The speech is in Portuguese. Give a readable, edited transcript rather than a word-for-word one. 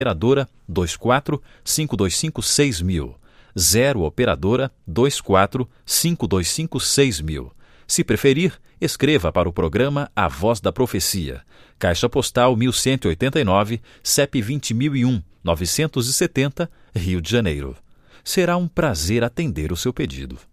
operadora 24 525 6000. 0 operadora 24 525 6000. Se preferir, escreva para o programa A Voz da Profecia. Caixa Postal 1189, CEP 20001, 970, Rio de Janeiro. Será um prazer atender o seu pedido.